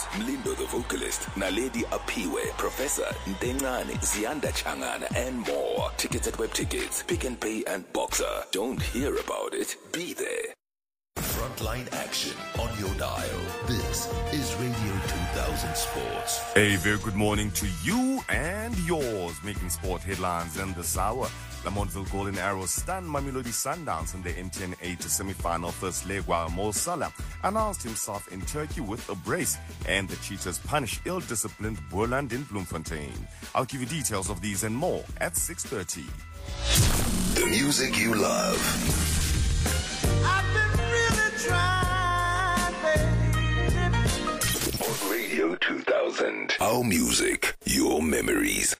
Mlindo the vocalist, Naledi Apiwe, Professor Ntencane, Ziyanda Changana, and more. Tickets at Web Tickets, Pick and Pay, and Boxer. Don't hear about it, be there. Frontline action on your dial. This is Radio 2000 Sports. A very good morning to you and yours, making sport headlines in this hour. Lamontville Golden Arrows stunned Mamelodi Sundowns in the MTN 8 semi-final first leg, while Mo Salah announced himself in Turkey with a brace, and the Cheetahs punish ill-disciplined Boland in Bloemfontein. I'll give you details of these and more at 6:30. The music you love. I've been really trying, baby. On Radio 2000. Our music, your memories.